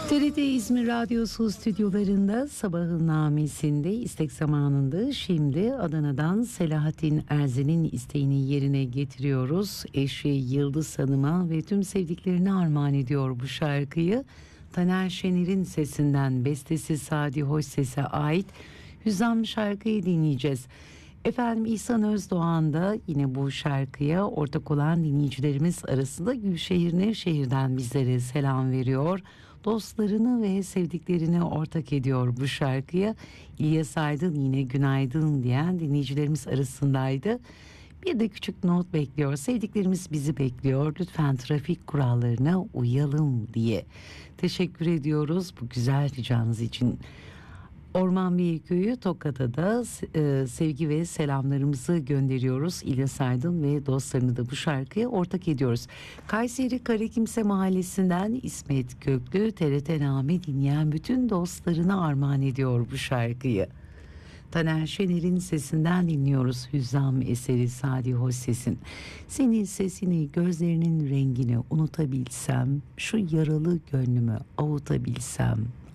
TRT İzmir Radyosu stüdyolarında sabahın namesinde istek zamanında şimdi Adana'dan Selahattin Erzen'in isteğini yerine getiriyoruz. Eşi Yıldız Hanım'a ve tüm sevdiklerine armağan ediyor bu şarkıyı. Taner Şener'in sesinden bestesi Sadi Hoşses'e ait Hüzzam şarkıyı dinleyeceğiz. Efendim İhsan Özdoğan da yine bu şarkıya ortak olan dinleyicilerimiz arasında Gülşehir Nevşehir'den bizlere selam veriyor. Dostlarını ve sevdiklerini ortak ediyor bu şarkıya. İlyas Aydın yine günaydın diyen dinleyicilerimiz arasındaydı. Bir de küçük not bekliyor. Sevdiklerimiz bizi bekliyor. Lütfen trafik kurallarına uyalım diye. Teşekkür ediyoruz bu güzel ricanız için. Orman Beyliköy'ü Tokat'a da sevgi ve selamlarımızı gönderiyoruz. İlyas Aydın ve dostlarını da bu şarkıya ortak ediyoruz. Kayseri Karakimse Mahallesi'nden İsmet Köklü TRT Name dinleyen bütün dostlarına armağan ediyor bu şarkıyı. Taner Şener'in sesinden dinliyoruz Hüzzam eseri Sadi Hoşses'in. Senin sesini, gözlerinin rengini unutabilsem, şu yaralı gönlümü avutabilsem,